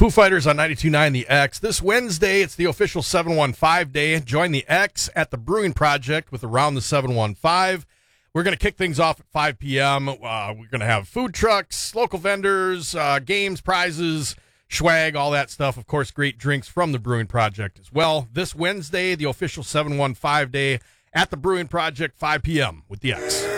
Foo Fighters on 92.9 The X. This Wednesday, it's the official 715 day. Join the X at the Brewing Project with Around the 715. We're going to kick things off at 5 p.m. We're going to have food trucks, local vendors, games, prizes, swag, all that stuff. Of course, great drinks from the Brewing Project as well. This Wednesday, the official 715 day at the Brewing Project, 5 p.m. with the X.